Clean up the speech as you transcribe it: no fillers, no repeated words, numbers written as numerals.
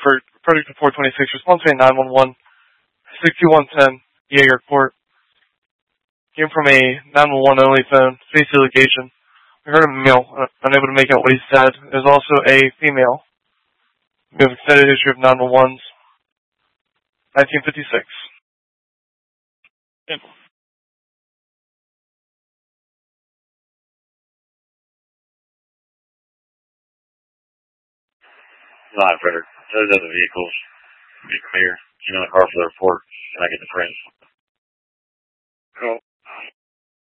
for Project 426, response rate 911, 6110, Jaeger Court. Came from a 911 only phone, face location. We heard a male, unable to make out what he said. There's also a female. We have extended history of 911s. 1956. Yeah. Live, Frederick. Those other vehicles be clear. Get in the car for the report. Can I get the print? Cool.